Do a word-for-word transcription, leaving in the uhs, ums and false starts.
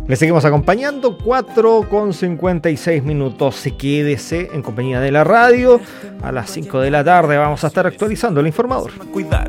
Le seguimos acompañando, cuatro con cincuenta y seis minutos. Quédese en compañía de la radio. A las cinco de la tarde vamos a estar actualizando el informador. Cuidar.